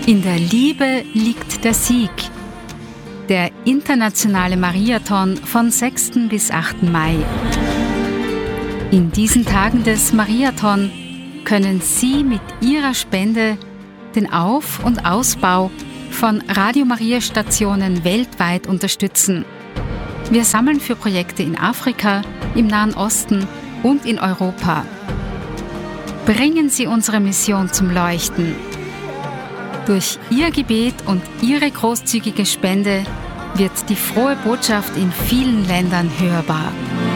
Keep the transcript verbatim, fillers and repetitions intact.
In der Liebe liegt der Sieg. Der internationale Mariathon von sechsten bis achten Mai. In diesen Tagen des Mariathon können Sie mit Ihrer Spende den Auf- und Ausbau von Radio Maria Stationen weltweit unterstützen. Wir sammeln für Projekte in Afrika, im Nahen Osten und in Europa. Bringen Sie unsere Mission zum Leuchten. Durch Ihr Gebet und Ihre großzügige Spende wird die frohe Botschaft in vielen Ländern hörbar.